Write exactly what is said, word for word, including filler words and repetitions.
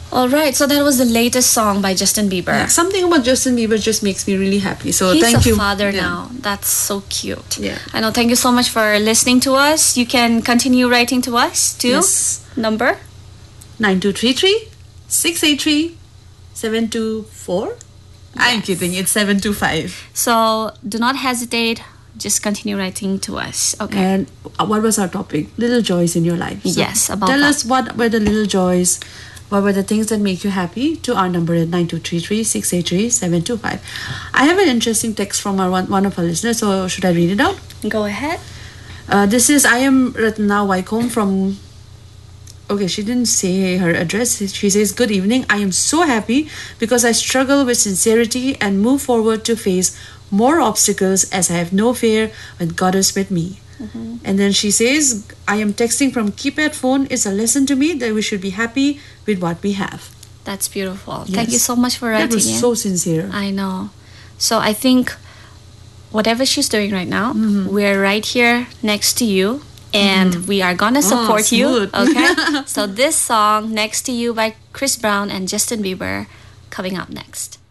All right, so that was the latest song by Justin Bieber. Yeah, something about Justin Bieber just makes me really happy. So He's thank a you. father Yeah. now. That's so cute. Yeah. I know. Thank you so much for listening to us. You can continue writing to us too. Yes. Number nine two three three, six eight three, seven two four. I'm Yes. kidding. It's seven two five. So do not hesitate. Just continue writing to us. Okay. And what was our topic? Little joys in your life. So Yes, about tell that. us what were the little joys, what were the things that make you happy, to our number at nine two three three, six eight three, seven two five. I have an interesting text from our one, one of our listeners, so should I read it out? Go ahead. Uh, this is, I am Ratna Vaikom from, okay, she didn't say her address. She says, good evening. I am so happy because I struggle with sincerity and move forward to face more obstacles as I have no fear when God is with me. Mm-hmm. And then she says, I am texting from keypad phone. It's a lesson to me that we should be happy with what we have. That's beautiful. Yes. Thank you so much for writing That was in. so sincere. I know. So I think whatever she's doing right now, Mm-hmm. we're right here next to you. And we are gonna support you. smooth. Okay. So this song, Next to You by Chris Brown and Justin Bieber, coming up next.